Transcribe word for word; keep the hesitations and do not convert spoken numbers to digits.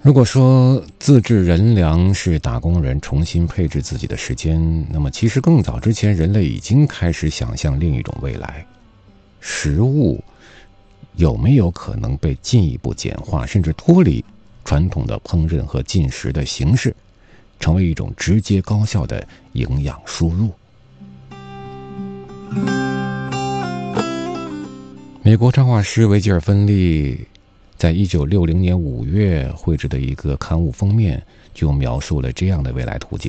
如果说自制人粮是打工人重新配置自己的时间，那么其实更早之前人类已经开始想象另一种未来。食物有没有可能被进一步简化，甚至脱离传统的烹饪和进食的形式，成为一种直接高效的营养输入？美国插画师维吉尔·芬利在一九六零年五月绘制的一个刊物封面就描述了这样的未来图景。